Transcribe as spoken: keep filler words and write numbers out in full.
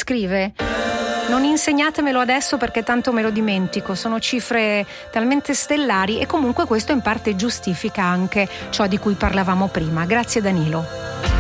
scrive: non insegnatemelo adesso perché tanto me lo dimentico, sono cifre talmente stellari, e comunque questo in parte giustifica anche ciò di cui parlavamo prima. Grazie Danilo.